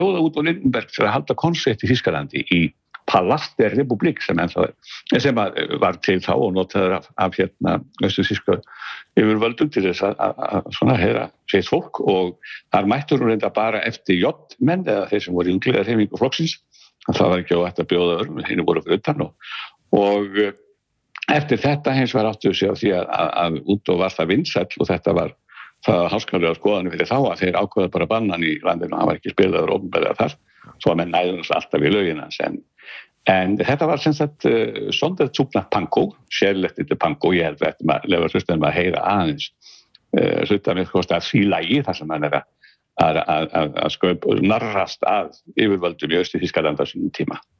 bjóða út á Lindenberg til að halda konsert í Þýskalandi í Palast der Republik sem var til þá og notaður af austur-þýsku yfirvöldum til þess að svona heyra sitt fólk og þar mættur hún reynda bara eftir J-menn eða þeir sem voru í ungliðarhreyfingu flokksins. Það var ekki óhætt að bjóða öðrum, hinir voru fyrir utan og eftir þetta hins vegar áttu sig á því að Udo var það vinsæll og þetta var það háskalega skoðanir fyrir þá að þeir ákveða bara bannan í landinu og hann var ekki spilaður opinberlega þar, svo að menn næður alltaf í lögin hans en þetta var sem sagt Sonderzug nach Pankow, sérlegt til Pankow, ég held að lefa hlustum að heyra aðeins hluta með að því lagi þar sem hann að narrast að yfirvöldum í Austur-Þýskalandi á sínum tíma.